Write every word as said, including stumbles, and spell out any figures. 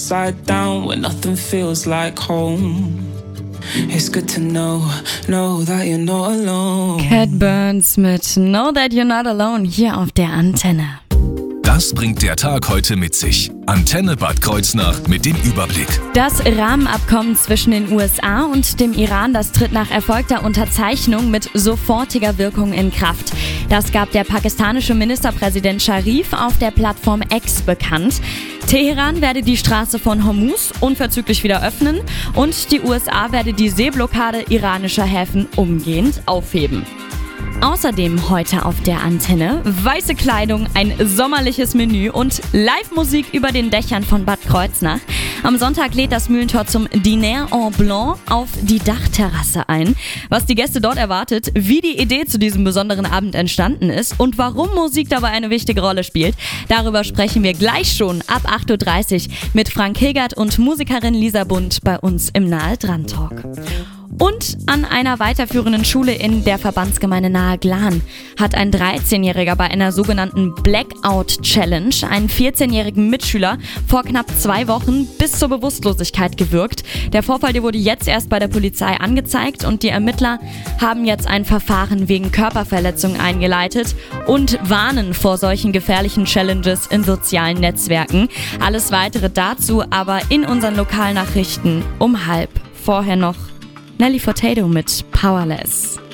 upside down when nothing feels like home. It's good to know, know that you're not alone. Cat Burns mit Know That You're Not Alone hier auf der Antenne. Das bringt der Tag heute mit sich. Antenne Bad Kreuznach mit dem Überblick. Das Rahmenabkommen zwischen den U S A und dem Iran, das tritt nach erfolgter Unterzeichnung mit sofortiger Wirkung in Kraft. Das gab der pakistanische Ministerpräsident Sharif auf der Plattform X bekannt. Teheran werde die Straße von Hormuz unverzüglich wieder öffnen und die U S A werde die Seeblockade iranischer Häfen umgehend aufheben. Außerdem heute auf der Antenne weiße Kleidung, ein sommerliches Menü und Live-Musik über den Dächern von Bad Kreuznach. Am Sonntag lädt das Mühlentor zum Diner en Blanc auf die Dachterrasse ein. Was die Gäste dort erwartet, wie die Idee zu diesem besonderen Abend entstanden ist und warum Musik dabei eine wichtige Rolle spielt, darüber sprechen wir gleich schon ab acht Uhr dreißig mit Frank Hilgert und Musikerin Lisa Bund bei uns im Nahe Dran Talk. Und an einer weiterführenden Schule in der Verbandsgemeinde Nahe Glan hat ein dreizehnjähriger bei einer sogenannten Blackout-Challenge einen vierzehnjährigen Mitschüler vor knapp zwei Wochen bis zur Bewusstlosigkeit gewürgt. Der Vorfall, der wurde jetzt erst bei der Polizei angezeigt und die Ermittler haben jetzt ein Verfahren wegen Körperverletzung eingeleitet und warnen vor solchen gefährlichen Challenges in sozialen Netzwerken. Alles weitere dazu aber in unseren Lokalnachrichten um halb. Vorher noch Nelly Furtado mit Powerless.